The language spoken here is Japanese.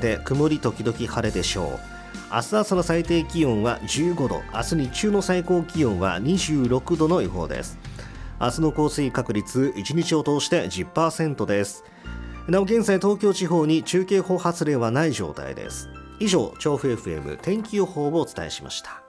て曇り時々晴れでしょう。明日朝の最低気温は15度、明日日中の最高気温は26度の予報です。明日の降水確率1日を通して 10% です。なお現在東京地方に中継報発令はない状態です。以上、調布 FM 天気予報をお伝えしました。